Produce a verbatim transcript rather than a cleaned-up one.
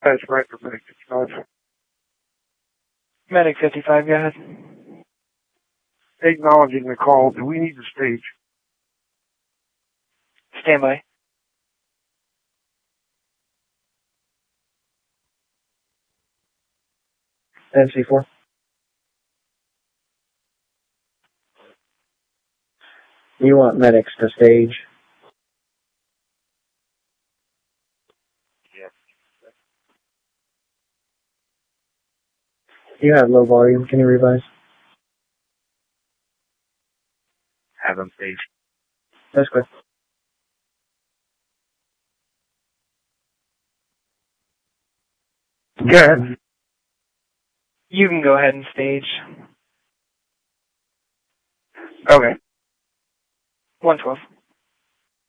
That's right for Medic fifty-five. Medic fifty-five, go ahead. Acknowledging the call. Do we need the stage? Stand by. N C four. You want medics to stage? Yes. You have low volume. Can you revise? Have them stage. That's good. Good. You can go ahead and stage. Okay. one twelve.